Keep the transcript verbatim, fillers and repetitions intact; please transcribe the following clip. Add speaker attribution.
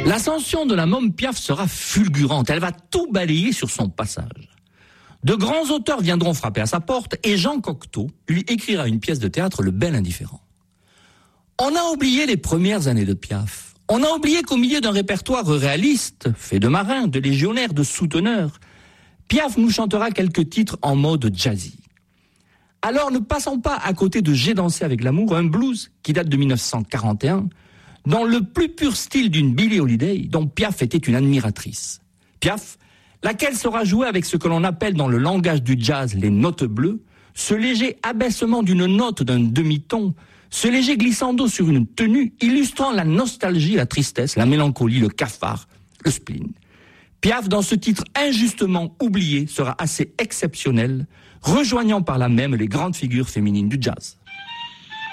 Speaker 1: L'ascension de la môme Piaf sera fulgurante, elle va tout balayer sur son passage. De grands auteurs viendront frapper à sa porte et Jean Cocteau lui écrira une pièce de théâtre, Le Bel Indifférent. On a oublié les premières années de Piaf. On a oublié qu'au milieu d'un répertoire réaliste, fait de marins, de légionnaires, de souteneurs, Piaf nous chantera quelques titres en mode jazzy. Alors ne passons pas à côté de J'ai dansé avec l'amour, un blues qui date de mille neuf cent quarante et un, dans le plus pur style d'une Billie Holiday, dont Piaf était une admiratrice. Piaf, laquelle sera jouée avec ce que l'on appelle dans le langage du jazz les notes bleues, ce léger abaissement d'une note d'un demi-ton, ce léger glissando sur une tenue illustrant la nostalgie, la tristesse, la mélancolie, le cafard, le spleen. Piaf, dans ce titre injustement oublié, sera assez exceptionnel, rejoignant par là même les grandes figures féminines du jazz.